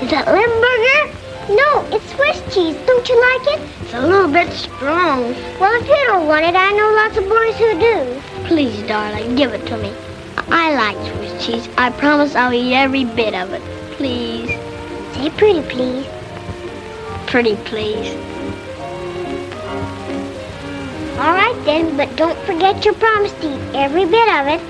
Is that Limburger? No, it's Swiss cheese. Don't you like it? It's a little bit strong. Well, if you don't want it, I know lots of boys who do. Please, darling, give it to me. I like Swiss cheese. I promise I'll eat every bit of it. Please. Say pretty, please. Pretty, please. All right, then, but don't forget your promise to eat every bit of it.